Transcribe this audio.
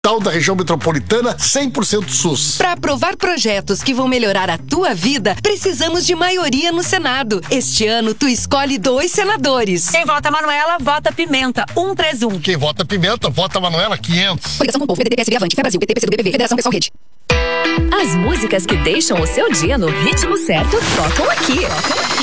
Da região metropolitana, 100% SUS. Para aprovar projetos que vão melhorar a tua vida, precisamos de maioria no Senado. Este ano, tu escolhe 2 senadores. Quem vota Manuela, vota Pimenta, 131. Quem vota Pimenta, vota Manuela, 500. Coligação com o Povo, PDT, PSB, Avante, Fé Brasil, PT, PCdoB, BB, Federação Pessoal Rede. As músicas que deixam o seu dia no ritmo certo tocam aqui.